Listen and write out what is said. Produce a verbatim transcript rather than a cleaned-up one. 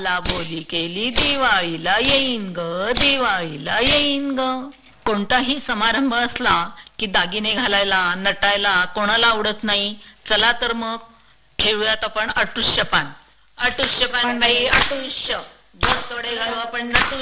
ला बोली केली दिवाळीला येईन ग, दिवाळीला येईन ग. कोणताही समारंभ असला की दागिने घालायला नटायला कोणाला आवडत नाही. चला तर मग खेळूयात आपण अटुष्य पान. अटुष्य पान बाई अटुष्य, थोडे घालू आपण नटू